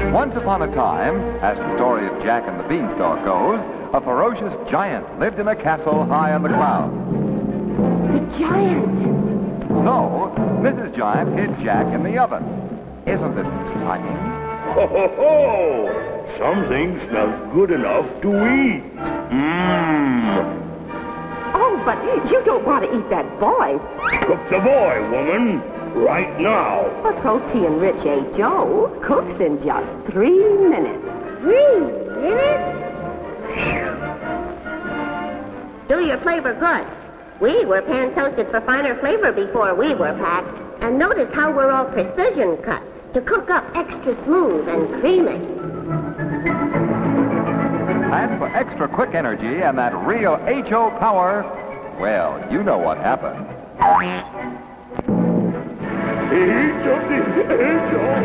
Once upon a time, as the story of Jack and the Beanstalk goes, a ferocious giant lived in a castle high in the clouds. The giant! So, Mrs. Giant hid Jack in the oven. Isn't this exciting? Ho, ho, ho! Something smells good enough to eat. Mmm. Oh, but you don't want to eat that boy. Cook the boy, woman. Right now. A protein-rich H.O. cooks in just 3 minutes. 3 minutes? Do your flavor good. We were pan-toasted for finer flavor before we were packed. And notice how we're all precision cut to cook up extra smooth and creamy. And for extra quick energy and that real H.O. power, well, you know what happened. Eat of the H.O.